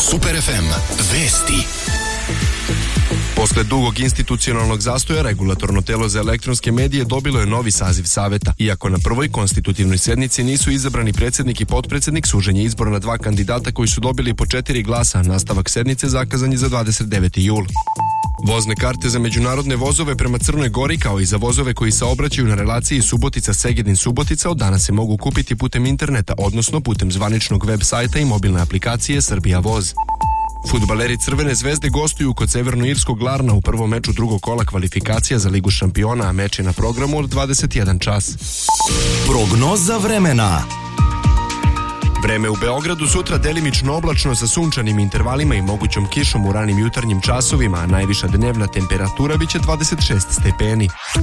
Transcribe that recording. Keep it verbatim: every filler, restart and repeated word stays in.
Super ef em. Vesti. Posle dugog institucionalnog zastoja, Regulatorno telo za elektronske medije dobilo je novi saziv saveta. Iako na prvoj konstitutivnoj sednici nisu izabrani predsjednik i potpredsjednik, sužen je izbor na dva kandidata koji su dobili po četiri glasa. Nastavak sednice zakazan je za dvadeset deveti jul. Vozne karte za međunarodne vozove prema Crnoj Gori, kao i za vozove koji saobraćaju na relaciji Subotica-Segedin-Subotica, od danas se mogu kupiti putem interneta, odnosno putem zvaničnog web sajta i mobilne aplikacije Srbija Voz. Fudbaleri Crvene zvezde gostuju kod severnoirskog Larna u prvom meču drugog kola kvalifikacija za Ligu šampiona, a meč je na programu od dvadeset jedan čas. Prognoza vremena. Vreme u Beogradu sutra delimično oblačno sa sunčanim intervalima i mogućom kišom u ranim jutarnjim časovima, a najviša dnevna temperatura biće dvadeset šest stepeni.